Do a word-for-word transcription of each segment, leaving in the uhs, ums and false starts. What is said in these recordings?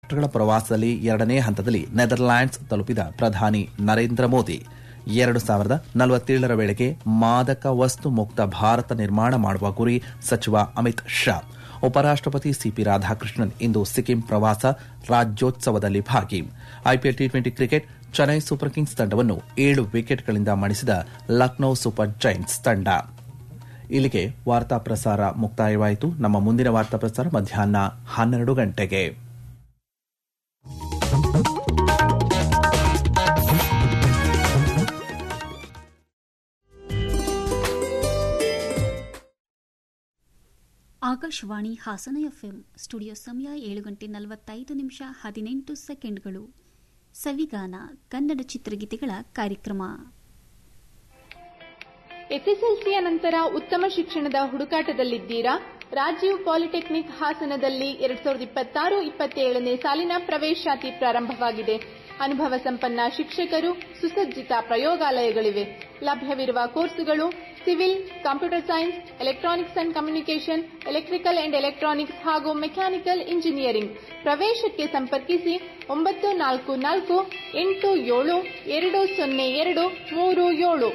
ರಾಷ್ಟ್ರಗಳ ಪ್ರವಾಸದಲ್ಲಿ ಎರಡನೇ ಹಂತದಲ್ಲಿ ನೆದರ್ಲ್ಯಾಂಡ್ಸ್ ತಲುಪಿದ ಪ್ರಧಾನಿ ನರೇಂದ್ರ ಮೋದಿ ಎರಡು ಸಾವಿರದ ನಲವತ್ತೇಳರ ವೇಳೆಗೆ ಮಾದಕ ವಸ್ತು ಮುಕ್ತ ಭಾರತ ನಿರ್ಮಾಣ ಮಾಡುವ ಗುರಿ ಸಚಿವ ಅಮಿತ್ ಶಾ. ಉಪರಾಷ್ಟಪತಿ ಸಿಪಿ ರಾಧಾಕೃಷ್ಣನ್ ಇಂದು ಸಿಕ್ಕಿಂ ಪ್ರವಾಸ, ರಾಜ್ಯೋತ್ಸವದಲ್ಲಿ ಭಾಗಿ. IPL T twenty cricket Chennai super Kings ತಂಡವನ್ನು ಏಳು ವಿಕೆಟ್ಗಳಿಂದ ಮಣಿಸಿದ ಲಕ್ನೋ ಸೂಪರ್ ಜೈಂಟ್ಸ್ ತಂಡ. ಇಲ್ಲಿಗೆ ವಾರ್ತಾ ಪ್ರಸಾರ ಮುಕ್ತಾಯವಾಯಿತು. ನಮ್ಮ ಮುಂದಿನ ವಾರ್ತಾ ಪ್ರಸಾರ ಮಧ್ಯಾಹ್ನ ಹನ್ನೆರಡು ಗಂಟೆಗೆ. ಆಕಾಶವಾಣಿ ಹಾಸನ ಎಫ್ಎಂ ಸ್ಟುಡಿಯೋ ಸಮಯ ಏಳು ಗಂಟೆ ನಲವತ್ತೈದು ನಿಮಿಷ ಹದಿನೆಂಟು ಸೆಕೆಂಡ್ಗಳು. ಸವಿಗಾನ ಕನ್ನಡ ಚಿತ್ರಗೀತೆಗಳ ಕಾರ್ಯಕ್ರಮ. ಎಸ್ಎಸ್ಎಲ್ಸಿಯ ನಂತರ ಉತ್ತಮ ಶಿಕ್ಷಣದ ಹುಡುಕಾಟದಲ್ಲಿದ್ದೀರಾ? ರಾಜೀವ್ ಪಾಲಿಟೆಕ್ನಿಕ್ ಹಾಸನದಲ್ಲಿ ಎರಡ್ ಸಾವಿರದ ಇಪ್ಪತ್ತಾರು ಇಪ್ಪತ್ತೇಳನೇ ಸಾಲಿನ ಪ್ರವೇಶಾತಿ ಪ್ರಾರಂಭವಾಗಿದೆ. ಅನುಭವ ಸಂಪನ್ನ ಶಿಕ್ಷಕರು, ಸುಸಜ್ಜಿತ ಪ್ರಯೋಗಾಲಯಗಳಿವೆ. ಲಭ್ಯವಿರುವ ಕೋರ್ಸುಗಳು civil, computer science, electronics and communication, electrical and electronics ಹಾಗೂ ಮೆಕ್ಯಾನಿಕಲ್ ಇಂಜಿನಿಯರಿಂಗ್. ಪ್ರವೇಶಕ್ಕೆ ಸಂಪರ್ಕಿಸಿ ಒಂಬತ್ತು ನಾಲ್ಕು ನಾಲ್ಕು ಎಂಟು ಏಳು ಎರಡು ಸೊನ್ನೆ ಎರಡು ಮೂರು ಏಳು.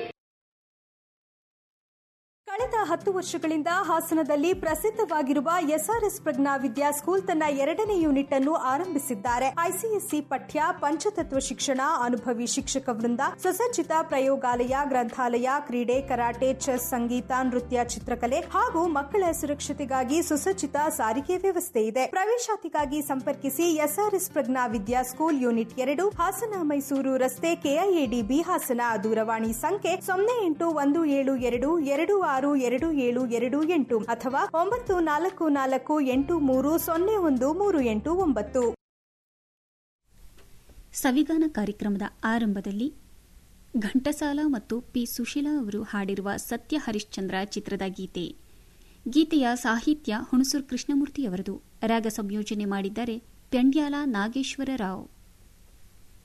ಕಳೆದ ಹತ್ತು ವರ್ಷಗಳಿಂದ ಹಾಸನದಲ್ಲಿ ಪ್ರಸಿದ್ಧವಾಗಿರುವ ಎಸ್ಆರ್ಎಸ್ ಪ್ರಜ್ಞಾ ವಿದ್ಯಾ ಸ್ಕೂಲ್ ತನ್ನ ಎರಡನೇ ಯೂನಿಟ್ ಅನ್ನು ಆರಂಭಿಸಿದ್ದಾರೆ. ಐಸಿಎಸ್ಸಿ ಪಠ್ಯ, ಪಂಚತತ್ವ ಶಿಕ್ಷಣ, ಅನುಭವಿ ಶಿಕ್ಷಕ ವೃಂದ, ಸುಸಜ್ಜಿತ ಪ್ರಯೋಗಾಲಯ, ಗ್ರಂಥಾಲಯ, ಕ್ರೀಡೆ, ಕರಾಟೆ, ಚೆಸ್, ಸಂಗೀತ, ನೃತ್ಯ, ಚಿತ್ರಕಲೆ ಹಾಗೂ ಮಕ್ಕಳ ಸುರಕ್ಷತೆಗಾಗಿ ಸುಸಜ್ಜಿತ ಸಾರಿಗೆ ವ್ಯವಸ್ಥೆ ಇದೆ. ಪ್ರವೇಶಾತಿಗಾಗಿ ಸಂಪರ್ಕಿಸಿ ಎಸ್ಆರ್ಎಸ್ ಪ್ರಜ್ಞಾ ವಿದ್ಯಾ ಸ್ಕೂಲ್ ಯೂನಿಟ್ ಎರಡು, ಹಾಸನ ಮೈಸೂರು ರಸ್ತೆ, ಕೆಐಎಡಿಬಿ ಹಾಸನ. ದೂರವಾಣಿ ಸಂಖ್ಯೆ ಸೊನ್ನೆ ಎಂಟು ಒಂದು ಏಳು ಎರಡು ಎರಡು ಆರು ಎರಡು ಏಳು ಎರಡು ಎಂಟು ಅಥವಾ ಒಂಬತ್ತು ನಾಲ್ಕು ನಾಲ್ಕು ಎಂಟು ಮೂರು ಸೊನ್ನೆ ಒಂದು ಮೂರು ಎಂಟು ಒಂಬತ್ತು. ಸವಿಗಾನ ಕಾರ್ಯಕ್ರಮದ ಆರಂಭದಲ್ಲಿ ಘಂಟಸಾಲ ಮತ್ತು ಪಿ ಸುಶೀಲಾ ಅವರು ಹಾಡಿರುವ ಸತ್ಯ ಹರಿಶ್ಚಂದ್ರ ಚಿತ್ರದ ಗೀತೆ. ಗೀತೆಯ ಸಾಹಿತ್ಯ ಹುಣಸೂರು ಕೃಷ್ಣಮೂರ್ತಿಯವರದು. ರಾಗ ಸಂಯೋಜನೆ ಮಾಡಿದ್ದಾರೆ ಪೆಂಡ್ಯಾಲ ನಾಗೇಶ್ವರ ರಾವ್.